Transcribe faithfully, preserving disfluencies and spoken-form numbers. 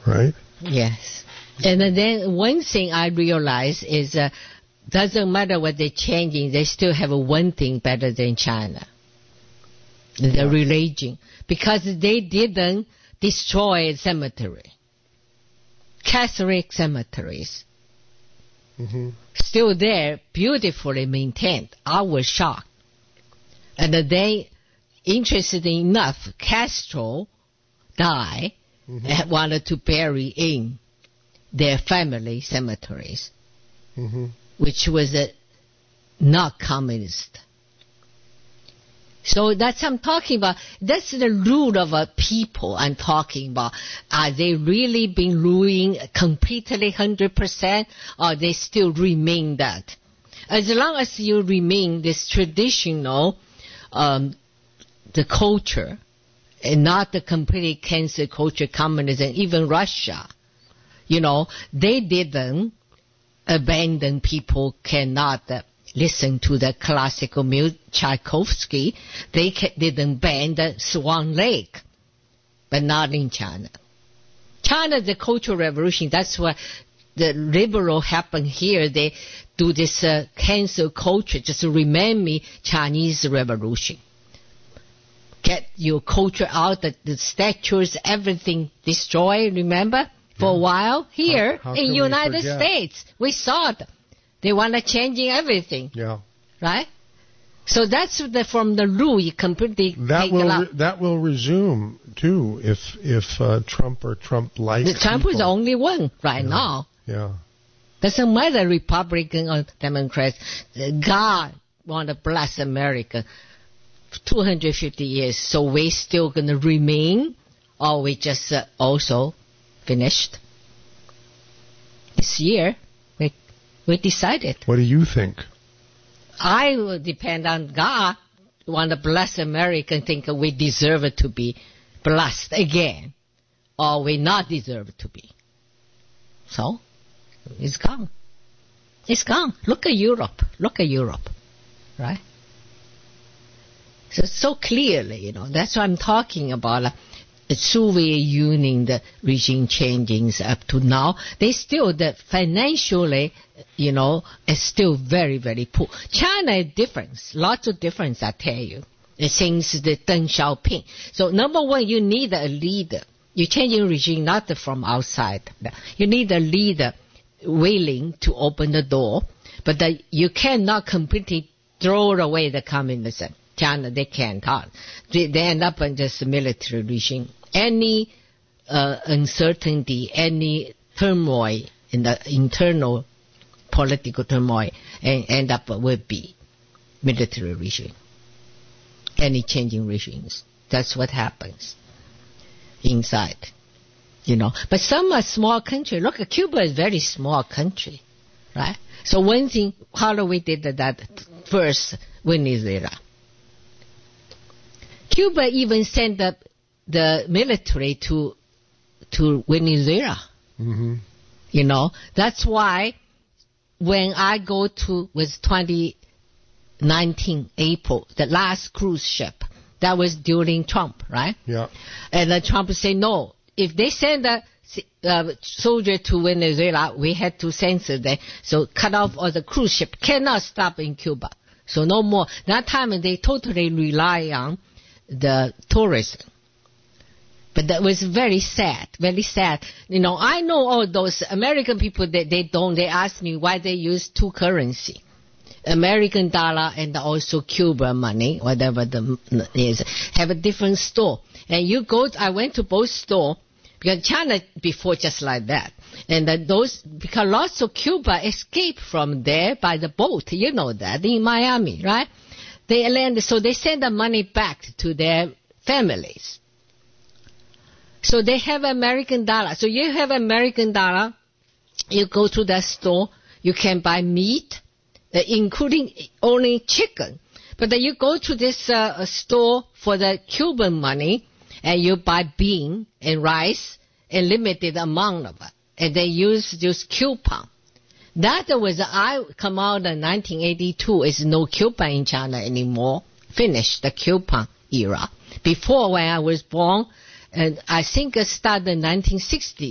right? Yes. And then one thing I realize is uh, doesn't matter what they're changing, they still have one thing better than China. The yeah. religion. Because they didn't destroy a cemetery. Catholic cemeteries. Mm-hmm. Still there, beautifully maintained. I was shocked. And they, interested enough, Castro died mm-hmm. and wanted to bury in their family cemeteries, mm-hmm. which was uh, not communist. So that's what I'm talking about. That's the rule of a people I'm talking about. Are they really being ruined completely one hundred percent, or they still remain that? As long as you remain this traditional, um, the culture, and not the completely cancel culture, communism, even Russia, you know, they didn't abandon people cannot uh, listen to the classical music, Tchaikovsky. They ca- didn't ban the Swan Lake, but not in China. China, the Cultural Revolution, that's what the liberal happened here. They do this uh, cancel culture, just remind me Chinese Revolution. Get your culture out, the, the statues, everything destroyed, remember? For yeah. a while here how, how in United States, we saw it. They want to change everything. Yeah. Right? So that's the, from the rule you completely that take will it out. Re- that will resume too if if uh, Trump or Trump-like the Trump people. is the only one right yeah. now. Yeah. Doesn't matter Republican or Democrats. God want to bless America two hundred fifty years. So we still going to remain, or we just uh, also finished this year. We we decided. What do you think? I will depend on God. Want to bless America and think we deserve it to be blessed again, or we not deserve it to be. So it's gone. It's gone. Look at Europe. Look at Europe, right? So so clearly, you know, that's what I'm talking about. Uh, the Soviet Union, the regime changings up to now, they still, the financially, you know, is still very, very poor. China is different. Lots of difference, I tell you. Since the Deng Xiaoping. So number one, you need a leader. You're changing regime not from outside. You need a leader willing to open the door, but the, you cannot completely throw away the communism. China, they can't. They, they end up in just a military regime. Any uh, uncertainty, any turmoil in the internal political turmoil, and end up would be military regime. Any changing regimes. That's what happens inside. You know, but some are small country. Look, Cuba is a very small country, right? So one thing, how do we did that first, Venezuela? Cuba even sent up the military to to Venezuela. Mm-hmm. You know, that's why when I go to, was twenty nineteen April, the last cruise ship, that was during Trump, right? Yeah. And uh, Trump said, no, if they send a uh, soldier to Venezuela, we had to censor them. So cut off all the cruise ship, cannot stop in Cuba. So no more. That time they totally rely on the tourism. But that was very sad, very sad. You know, I know all those American people that they don't, they ask me why they use two currency. American dollar and also Cuban money, whatever the is, have a different store. And you go, I went to both store, because China before just like that. And uh, those, because lots of Cuba escaped from there by the boat, you know that, in Miami, right? They landed, so they send the money back to their families. So they have American dollar. So you have American dollar, you go to that store, you can buy meat, uh, including only chicken. But then you go to this uh, store for the Cuban money, and you buy bean and rice, and limited amount of it. And they use this coupon. That was, I come out in nineteen eighty-two, is no coupon in China anymore. Finished the coupon era. Before, when I was born, and I think it started in nineteen sixty.